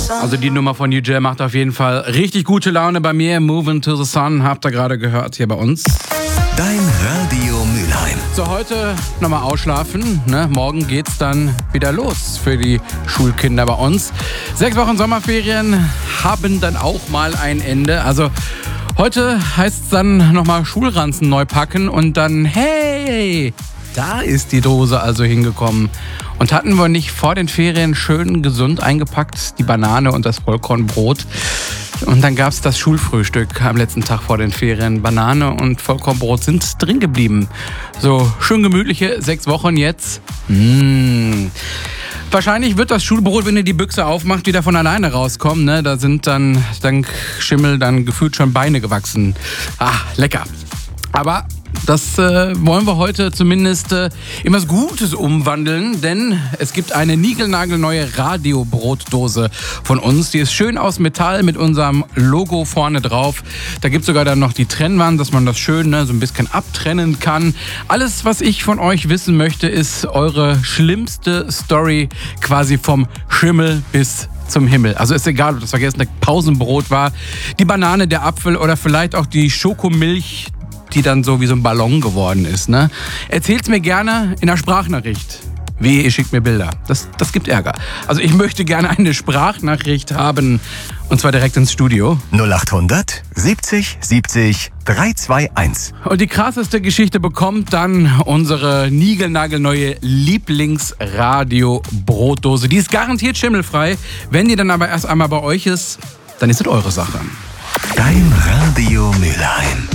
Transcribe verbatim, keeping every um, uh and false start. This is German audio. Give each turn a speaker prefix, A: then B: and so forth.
A: Also die Nummer von U J macht auf jeden Fall richtig gute Laune bei mir. Moving to the Sun, habt ihr gerade gehört hier bei uns.
B: Dein Radio Mülheim.
A: So, heute nochmal ausschlafen. Ne? Morgen geht's dann wieder los für die Schulkinder bei uns. Sechs Wochen Sommerferien haben dann auch mal ein Ende. Also heute heißt es dann nochmal Schulranzen neu packen und dann, hey, da ist die Dose also hingekommen. Und hatten wir nicht vor den Ferien schön gesund eingepackt, die Banane und das Vollkornbrot. Und dann gab es das Schulfrühstück am letzten Tag vor den Ferien. Banane und Vollkornbrot sind drin geblieben. So schön gemütliche sechs Wochen jetzt. Mmh. Wahrscheinlich wird das Schulbrot, wenn ihr die Büchse aufmacht, wieder von alleine rauskommen. Ne? Da sind dann dank Schimmel dann gefühlt schon Beine gewachsen. Ah, lecker. Aber das äh, wollen wir heute zumindest äh, in was Gutes umwandeln, denn es gibt eine niegelnagelneue Radiobrotdose von uns. Die ist schön aus Metall mit unserem Logo vorne drauf. Da gibt es sogar dann noch die Trennwand, dass man das schön ne, so ein bisschen abtrennen kann. Alles, was ich von euch wissen möchte, ist eure schlimmste Story quasi vom Schimmel bis zum Himmel. Also ist egal, ob das vergessene Pausenbrot war, die Banane, der Apfel oder vielleicht auch die Schokomilch, die dann so wie so ein Ballon geworden ist. Ne? Erzählt's mir gerne in der Sprachnachricht. Wehe, ihr schickt mir Bilder. Das, das gibt Ärger. Also ich möchte gerne eine Sprachnachricht haben. Und zwar direkt ins Studio.
B: null acht hundert siebzig siebzig dreihunderteinundzwanzig.
A: Und die krasseste Geschichte bekommt dann unsere niegelnagelneue Lieblingsradio-Brotdose. Die ist garantiert schimmelfrei. Wenn die dann aber erst einmal bei euch ist, dann ist es eure Sache.
B: Dein Radio Mülheim.